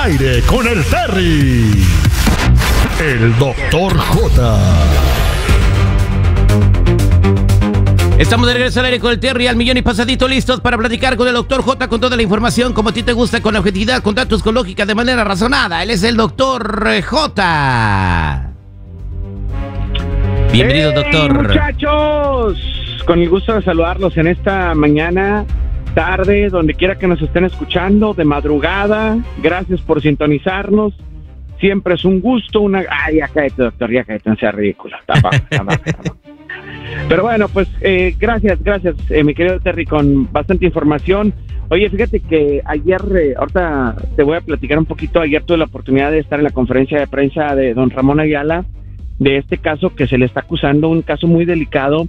aire con el Terry. El Doctor J. Estamos de regreso al aire con el Terry al millón y pasadito, listos para platicar con el Doctor J con toda la información como a ti te gusta, con objetividad, con datos, con lógica, de manera razonada. Él es el Doctor J. Bienvenido, doctor. Muchachos, con el gusto de saludarlos en esta mañana, tarde, donde quiera que nos estén escuchando, de madrugada. Gracias por sintonizarnos. Siempre es un gusto. Ay, ya cállate, doctor, ya cállate, no sea ridículo. Pero bueno, pues gracias, mi querido Terry, con bastante información. Oye, fíjate que ayer, ahorita te voy a platicar un poquito. Ayer tuve la oportunidad de estar en la conferencia de prensa de don Ramón Ayala, de este caso que se le está acusando, un caso muy delicado,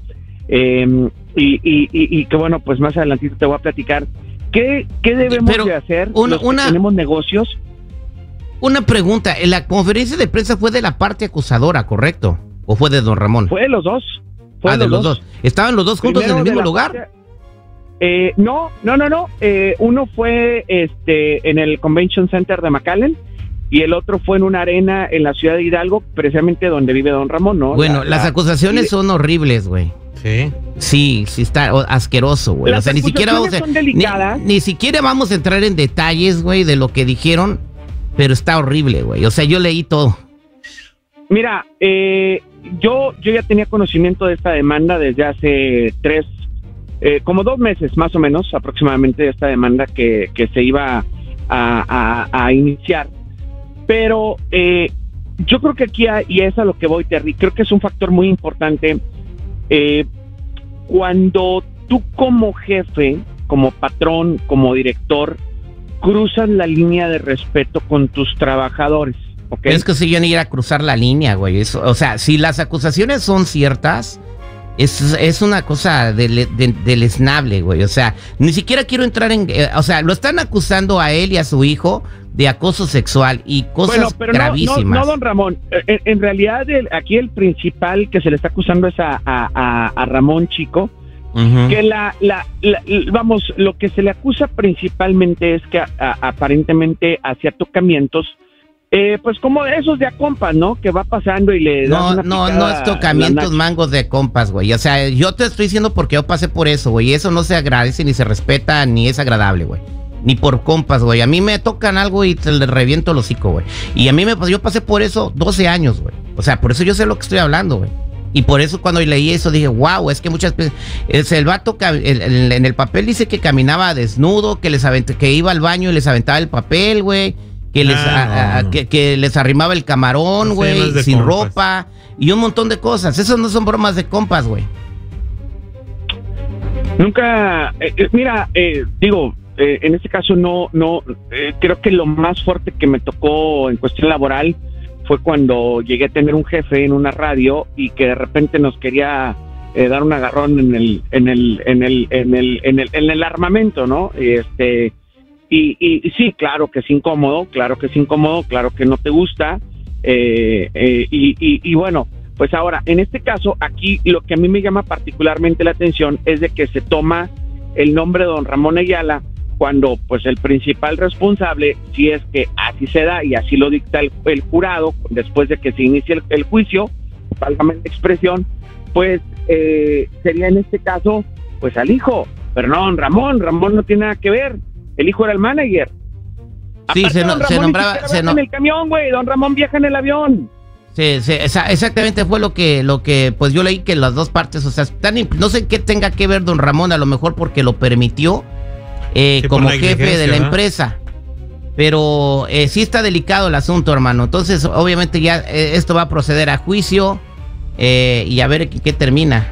y que bueno, pues más adelantito te voy a platicar qué debemos de hacer los que tenemos negocios. Una pregunta, en la conferencia de prensa fue de la parte acusadora, ¿correcto? ¿O fue de don Ramón? Fue de los dos. De los dos. ¿Estaban los dos juntos en el mismo lugar? No. Uno fue en el Convention Center de McAllen y el otro fue en una arena en la ciudad de Hidalgo, precisamente donde vive don Ramón, ¿no? Bueno, las acusaciones son horribles, güey. Sí, está asqueroso, güey. O sea, ni siquiera vamos ni siquiera vamos a entrar en detalles, güey, de lo que dijeron, pero está horrible, güey. O sea, yo leí todo. Mira, yo ya tenía conocimiento de esta demanda desde hace como 2 meses más o menos aproximadamente, de esta demanda que se iba a iniciar. Pero yo creo que aquí, y es a lo que voy, Terry, creo que es un factor muy importante. Cuando tú como jefe, como patrón, como director, cruzas la línea de respeto con tus trabajadores. Okay. Es que si yo ni ir a cruzar la línea, güey. O sea, si las acusaciones son ciertas, es una cosa deleznable, güey. O sea, ni siquiera quiero entrar en... o sea, lo están acusando a él y a su hijo de acoso sexual y cosas gravísimas. No, don Ramón. En realidad, aquí el principal que se le está acusando es a Ramón Chico. Uh-huh. Que vamos, lo que se le acusa principalmente es que aparentemente hacía tocamientos, pues como esos de a compas, ¿no? Que va pasando y le da no es tocamientos mangos de compas, güey. O sea, yo te estoy diciendo porque yo pasé por eso, güey. Eso no se agradece, ni se respeta, ni es agradable, güey. Ni por compas, güey. A mí me tocan algo y te le reviento el hocico, güey. Y a mí yo pasé por eso 12 años, güey. O sea, por eso yo sé lo que estoy hablando, güey. Y por eso cuando leí eso dije, wow, es que muchas veces el vato en el papel dice que caminaba desnudo, que iba al baño y les aventaba el papel, güey, que les arrimaba el camarón, güey, sin ropa y un montón de cosas. Esas no son bromas de compas, güey. Nunca, mira, en este caso no, creo que lo más fuerte que me tocó en cuestión laboral fue cuando llegué a tener un jefe en una radio y que de repente nos quería dar un agarrón en el armamento, ¿no? Y sí, claro que es incómodo, claro que no te gusta, y bueno, pues ahora, en este caso, aquí lo que a mí me llama particularmente la atención es de que se toma el nombre de don Ramón Ayala, cuando pues el principal responsable, si es que así se da y así lo dicta el jurado, después de que se inicie el juicio, válgame la expresión, pues sería en este caso pues al hijo, pero no, Ramón no tiene nada que ver, el hijo era el manager. Sí, se nombraba en el camión, güey, don Ramón viaja en el avión. Sí, exactamente fue lo que pues yo leí, que las dos partes, o sea, no sé qué tenga que ver don Ramón, a lo mejor porque lo permitió, como jefe de la empresa, pero sí está delicado el asunto, hermano. Entonces obviamente ya esto va a proceder a juicio, y a ver qué termina.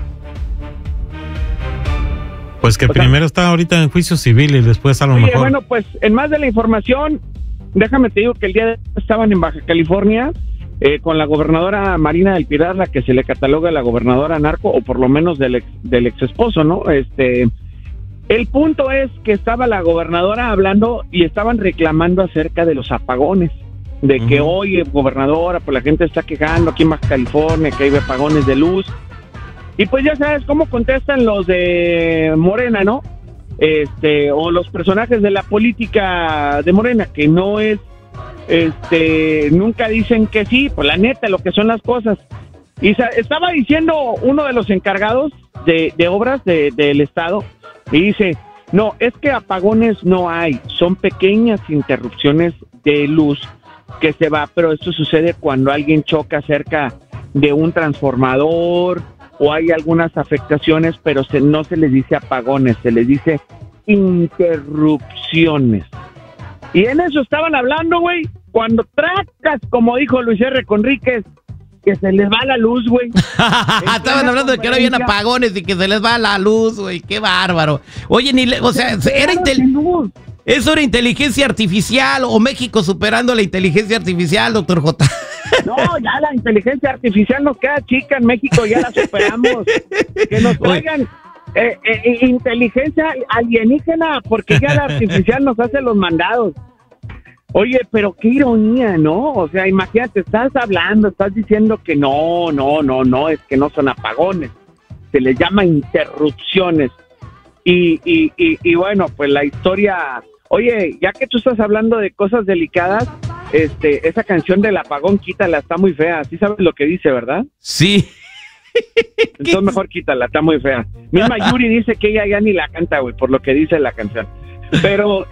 Pues que primero está ahorita en juicio civil y después a lo mejor. Bueno, pues en más de la información, déjame te digo que el día de hoy estaban en Baja California con la gobernadora Marina del Pilar, la que se le cataloga la gobernadora narco, o por lo menos del ex esposo, ¿no? El punto es que estaba la gobernadora hablando y estaban reclamando acerca de los apagones, de que oye, gobernadora, pues la gente está quejando aquí en Baja California, que hay apagones de luz, y pues ya sabes cómo contestan los de Morena, ¿no? O los personajes de la política de Morena, que no es nunca dicen que sí, pues la neta, lo que son las cosas. Y estaba diciendo uno de los encargados de obras del estado, y dice, no, es que apagones no hay, son pequeñas interrupciones de luz que se va, pero esto sucede cuando alguien choca cerca de un transformador o hay algunas afectaciones, pero no se les dice apagones, se les dice interrupciones. Y en eso estaban hablando, güey, cuando tracas, como dijo Luis R. Conríquez, que se les va la luz, güey. Estaban hablando de que no habían apagones y que se les va la luz, güey. Qué bárbaro. Oye, ¿eso era inteligencia artificial o México superando la inteligencia artificial, doctor J? No, ya la inteligencia artificial nos queda chica en México, ya la superamos. Que nos traigan inteligencia alienígena, porque ya la artificial nos hace los mandados. Oye, pero qué ironía, ¿no? O sea, imagínate, estás diciendo que no, es que no son apagones, se les llama interrupciones. Y bueno, pues la historia, oye, ya que tú estás hablando de cosas delicadas, esa canción del apagón, quítala, está muy fea, ¿sí sabes lo que dice, verdad? Sí. Entonces mejor quítala, está muy fea. Misma Yuri dice que ella ya ni la canta, güey, por lo que dice la canción. Pero,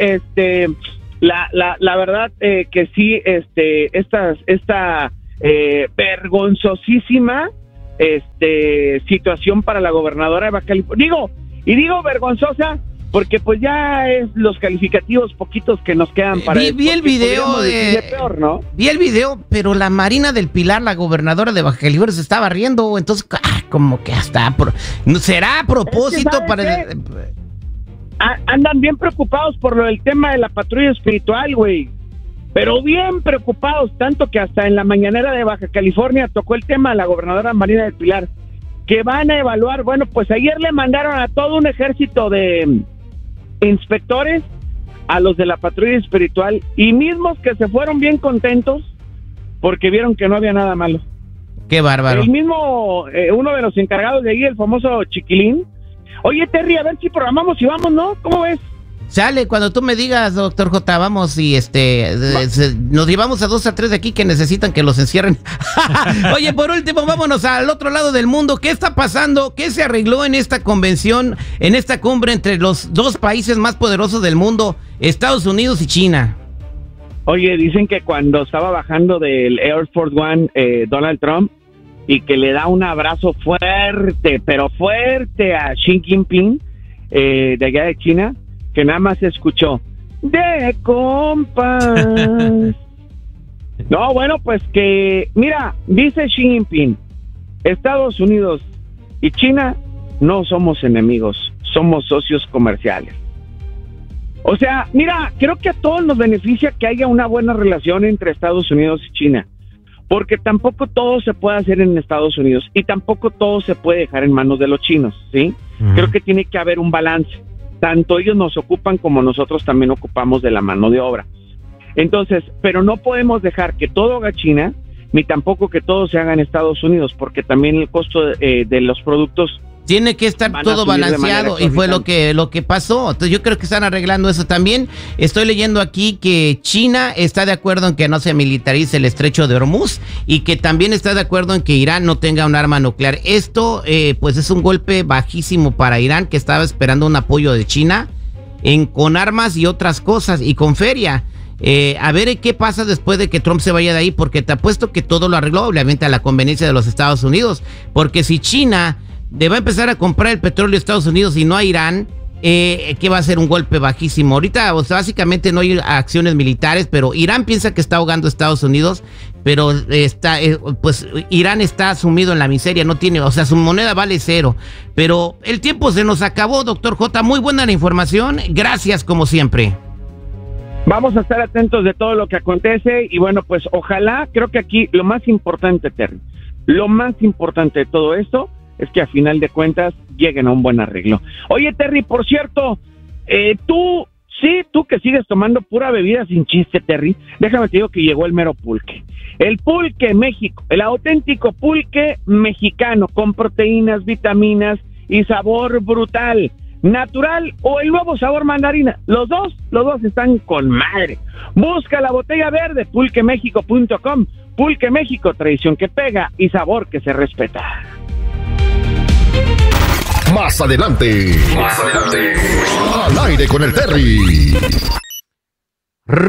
la verdad que sí, esta vergonzosísima situación para la gobernadora de Baja California. Digo vergonzosa porque pues ya es los calificativos poquitos que nos quedan para vi el video peor, ¿no? Vi el video, pero la Marina del Pilar, la gobernadora de Baja California, se estaba riendo, entonces como que hasta será a propósito para andan bien preocupados por lo del tema de la patrulla espiritual, güey. Pero bien preocupados, tanto que hasta en la mañanera de Baja California tocó el tema de la gobernadora Marina del Pilar, que van a evaluar. Bueno, pues ayer le mandaron a todo un ejército de inspectores a los de la patrulla espiritual, y mismos que se fueron bien contentos porque vieron que no había nada malo. Qué bárbaro. El mismo, uno de los encargados de ahí, el famoso Chiquilín. Oye, Terry, a ver si programamos y vamos, ¿no? ¿Cómo ves? Sale, cuando tú me digas, doctor J, vamos y nos llevamos a 2 a 3 de aquí que necesitan que los encierren. Oye, por último, vámonos al otro lado del mundo. ¿Qué está pasando? ¿Qué se arregló en esta convención, en esta cumbre entre los dos países más poderosos del mundo, Estados Unidos y China? Oye, dicen que cuando estaba bajando del Air Force One, Donald Trump, y que le da un abrazo fuerte, pero fuerte a Xi Jinping, de allá de China, que nada más se escuchó de compas. No, bueno, pues que, mira, dice Xi Jinping, Estados Unidos y China no somos enemigos, somos socios comerciales. O sea, mira, creo que a todos nos beneficia que haya una buena relación entre Estados Unidos y China, porque tampoco todo se puede hacer en Estados Unidos y tampoco todo se puede dejar en manos de los chinos, ¿sí? Creo que tiene que haber un balance. Tanto ellos nos ocupan como nosotros también ocupamos de la mano de obra. Entonces, pero no podemos dejar que todo haga China, ni tampoco que todo se haga en Estados Unidos, porque también el costo de los productos tiene que estar todo balanceado, y fue lo que pasó. Entonces yo creo que están arreglando eso también. Estoy leyendo aquí que China está de acuerdo en que no se militarice el estrecho de Hormuz, y que también está de acuerdo en que Irán no tenga un arma nuclear. Esto pues es un golpe bajísimo para Irán, que estaba esperando un apoyo de China con armas y otras cosas, y con feria. A ver qué pasa después de que Trump se vaya de ahí, porque te apuesto que todo lo arregló, obviamente a la conveniencia de los Estados Unidos, porque si China va a empezar a comprar el petróleo de Estados Unidos y no a Irán, que va a ser un golpe bajísimo. Ahorita, o sea, básicamente no hay acciones militares, pero Irán piensa que está ahogando a Estados Unidos, pero pues Irán está sumido en la miseria, no tiene, o sea, su moneda vale cero. Pero el tiempo se nos acabó, doctor J, muy buena la información, gracias como siempre. Vamos a estar atentos de todo lo que acontece, y bueno, pues ojalá, creo que aquí lo más importante, Terry, lo más importante de todo esto es que a final de cuentas lleguen a un buen arreglo. Oye, Terry, por cierto, tú que sigues tomando pura bebida sin chiste, Terry, déjame te digo que llegó el mero pulque. El pulque México, el auténtico pulque mexicano, con proteínas, vitaminas y sabor brutal. natural o el nuevo sabor mandarina. Los dos están con madre. Busca la botella verde, pulquemexico.com. Pulque México, tradición que pega y sabor que se respeta. Más adelante. Al aire con el Terry.